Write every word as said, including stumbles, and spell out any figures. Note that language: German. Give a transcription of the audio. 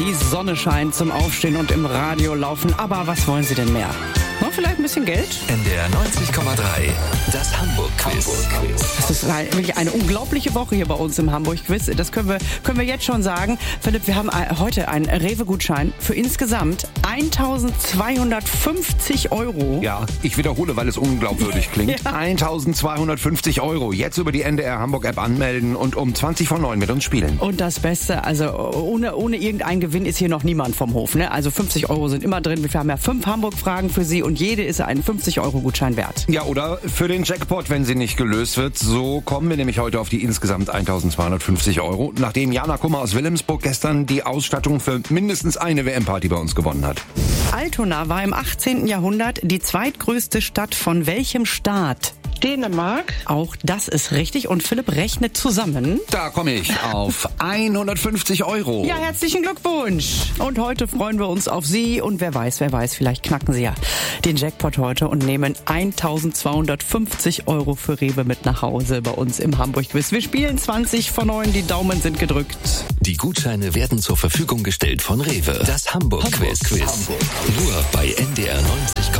Die Sonne scheint zum Aufstehen und im Radio laufen. Aber was wollen Sie denn mehr? Noch vielleicht ein bisschen Geld? N D R neunzig Komma drei, das Hamburg-Quiz. Das ist ein, wirklich eine unglaubliche Woche hier bei uns im Hamburg-Quiz. Das können wir, können wir jetzt schon sagen. Philipp, wir haben heute einen Rewe-Gutschein für insgesamt eintausendzweihundertfünfzig Euro. Ja, ich wiederhole, weil es unglaubwürdig klingt. Ja. eintausendzweihundertfünfzig Euro. Jetzt über die N D R Hamburg-App anmelden und um zwanzig vor neun mit uns spielen. Und das Beste, also ohne, ohne irgendeinen Gewinn ist hier noch niemand vom Hof. Ne? Also fünfzig Euro sind immer drin. Wir haben ja fünf Hamburg-Fragen für Sie und jede ist einen fünfzig Euro Gutschein wert. Ja, oder für den Jackpot, wenn sie nicht gelöst wird. So kommen wir nämlich heute auf die insgesamt eintausendzweihundertfünfzig Euro, nachdem Jana Kummer aus Wilhelmsburg gestern die Ausstattung für mindestens eine W M-Party bei uns gewonnen hat. Altona war im achtzehnten Jahrhundert die zweitgrößte Stadt von welchem Staat? Dänemark. Auch das ist richtig und Philipp rechnet zusammen. Da komme ich auf hundertfünfzig Euro. Ja, herzlichen Glückwunsch. Und heute freuen wir uns auf Sie und wer weiß, wer weiß, vielleicht knacken Sie ja den Jackpot heute und nehmen eintausendzweihundertfünfzig Euro für Rewe mit nach Hause bei uns im Hamburg-Quiz. Wir spielen zwanzig vor neun, die Daumen sind gedrückt. Die Gutscheine werden zur Verfügung gestellt von Rewe. Das Hamburg-Quiz. Hamburg. Nur bei N D R neunzig.